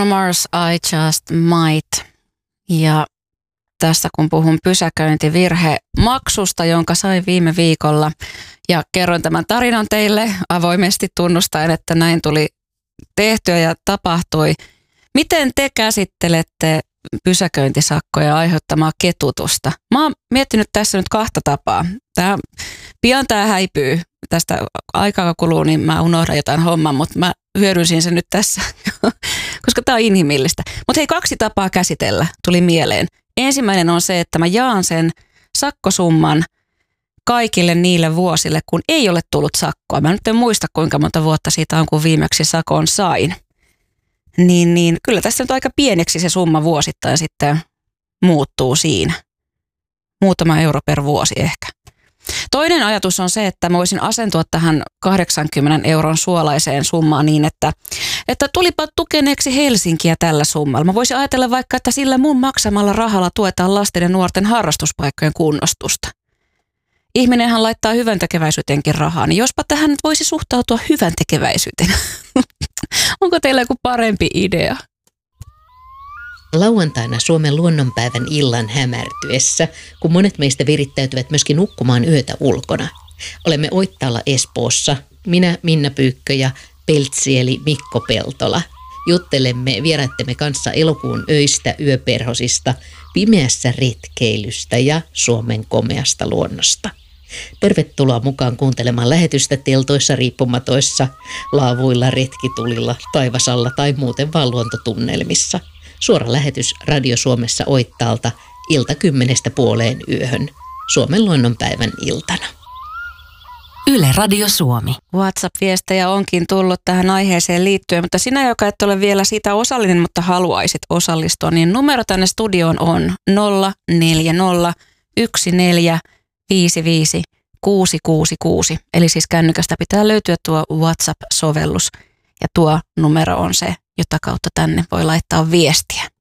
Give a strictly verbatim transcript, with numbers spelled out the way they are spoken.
Mars, I Just Might. Ja tässä kun puhun pysäköintivirhemaksusta, jonka sain viime viikolla ja kerroin tämän tarinan teille avoimesti tunnustaen, että näin tuli tehtyä ja tapahtui. Miten te käsittelette pysäköintisakkoja aiheuttamaa ketutusta? Mä oon miettinyt tässä nyt kahta tapaa. Tää, pian tämä häipyy. Tästä aikaa kuluu, niin mä unohdan jotain hommaa, mutta mä hyödynsin sen nyt tässä, koska tämä on inhimillistä. Mutta hei, kaksi tapaa käsitellä tuli mieleen. Ensimmäinen on se, että mä jaan sen sakkosumman kaikille niille vuosille, kun ei ole tullut sakkoa. Mä nyt en muista, kuinka monta vuotta siitä on, kun viimeksi sakon sain. Niin, niin kyllä tässä nyt aika pieneksi se summa vuosittain sitten muuttuu siinä. Muutama euro per vuosi ehkä. Toinen ajatus on se, että mä voisin asentua tähän kahdeksankymmenen euron suolaiseen summaan niin, että, että tulipa tukeneeksi Helsinkiä tällä summalla. Mä voisin ajatella vaikka, että sillä mun maksamalla rahalla tuetaan lasten ja nuorten harrastuspaikkojen kunnostusta. Ihminenhän laittaa hyväntekeväisyytenkin rahaa, niin jospa tähän nyt voisi suhtautua hyväntekeväisyytenä. Onko teillä joku parempi idea? Lauantaina Suomen luonnonpäivän illan hämärtyessä, kun monet meistä virittäytyvät myöskin nukkumaan yötä ulkona. Olemme Oittaalla Espoossa, minä Minna Pyykkö ja Peltsi eli Mikko Peltola. Juttelemme vieraittemme kanssa elokuun öistä, yöperhosista, pimeässä retkeilystä ja Suomen komeasta luonnosta. Tervetuloa mukaan kuuntelemaan lähetystä teltoissa, riippumatoissa, laavuilla, retkitulilla, taivasalla tai muuten vaan luontotunnelmissa. Suora lähetys Radio Suomessa Oittaalta ilta kymmenestä puoleen yöhön Suomen luonnonpäivän iltana. Yle Radio Suomi. WhatsApp-viestejä onkin tullut tähän aiheeseen liittyen, mutta sinä, joka et ole vielä siitä osallinen, mutta haluaisit osallistua, niin numero tänne studioon on nolla neljä nolla yksi neljä viisi viisi kuusi kuusi kuusi. Eli siis kännykästä pitää löytyä tuo WhatsApp-sovellus ja tuo numero on se, jota kautta tänne voi laittaa viestiä.